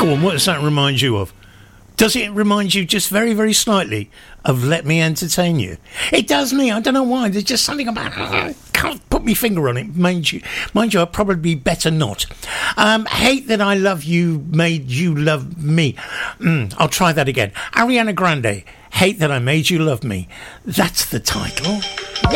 Go on, what does that remind you of? Does it remind you just very, very slightly of Let Me Entertain You? It does me. I don't know why. There's just something about it. I can't put my finger on it. Mind you, I'd probably be better not. Hate That I Love You Made You Love Me. I'll try that again. Ariana Grande, Hate That I Made You Love Me. That's the title.